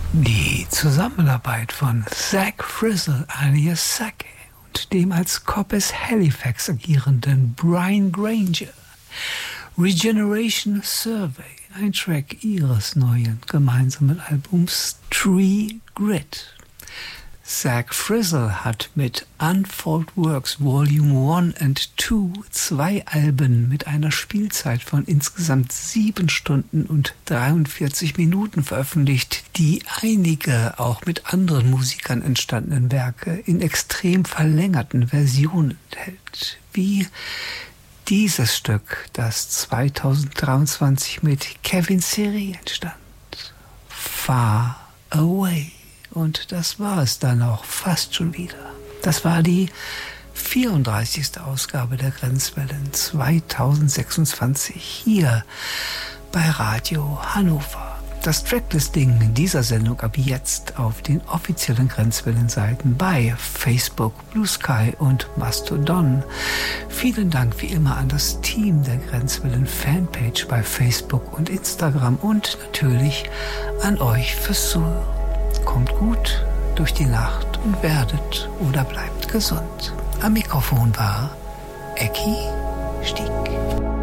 Die Zusammenarbeit von Zach Frizzle alias Sake und dem als Coppes Halifax agierenden Brian Granger. Regeneration Survey, ein Track ihres neuen gemeinsamen Albums Tree Grit. Zach Frizzle hat mit Unfold Works Volume 1 and 2 2 Alben mit einer Spielzeit von insgesamt 7 Stunden und 43 Minuten veröffentlicht, die einige auch mit anderen Musikern entstandenen Werke in extrem verlängerten Versionen enthält, wie dieses Stück, das 2023 mit Kevin Seri entstand. Far Away. Und das war es dann auch fast schon wieder. Das war die 34. Ausgabe der Grenzwellen 2026 hier bei Radio Hannover. Das Tracklisting dieser Sendung ab jetzt auf den offiziellen Grenzwellenseiten bei Facebook, Blue Sky und Mastodon. Vielen Dank wie immer an das Team der Grenzwellen Fanpage bei Facebook und Instagram und natürlich an euch fürs Zuhören. Kommt gut durch die Nacht und werdet oder bleibt gesund. Am Mikrofon war Ecki Stieg.